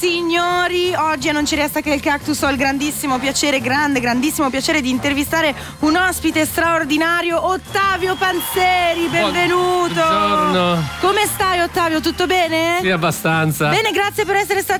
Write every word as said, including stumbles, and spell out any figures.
signori, oggi a Non ci resta che il cactus ho il grandissimo piacere, grande, grandissimo piacere di intervistare un ospite straordinario, Ottavio Panzeri, benvenuto. Buongiorno. Come stai, Ottavio? Tutto bene? Sì, abbastanza. Bene, grazie per essere stato